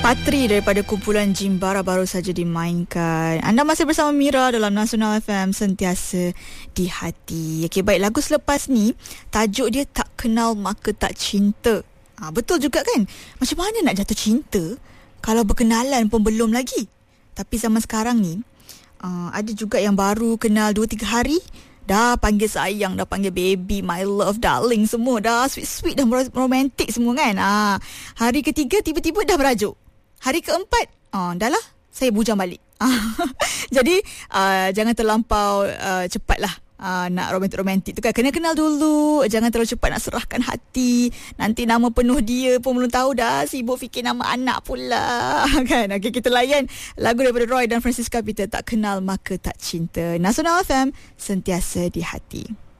Patri daripada kumpulan Jimbara baru saja dimainkan. Anda masih bersama Mira dalam Nasional FM, sentiasa di hati. Okey, baik, lagu selepas ni tajuk dia Tak Kenal Maka Tak Cinta. Betul juga kan? Macam mana nak jatuh cinta kalau berkenalan pun belum lagi? Tapi zaman sekarang ni ada juga yang baru kenal 2-3 hari dah panggil sayang, dah panggil baby, my love, darling, semua dah sweet-sweet, dah romantik semua kan. Hari ketiga tiba-tiba dah berajuk. Hari keempat, dah lah, saya bujang balik. Jadi, jangan terlampau cepatlah nak romantik-romantik tu kan. Kena kenal dulu, jangan terlalu cepat nak serahkan hati. Nanti nama penuh dia pun belum tahu dah, sibuk fikir nama anak pula. Kan? Okay, kita layan lagu daripada Roy dan Francisca Peter, Tak Kenal Maka Tak Cinta. Nasional FM, sentiasa di hati.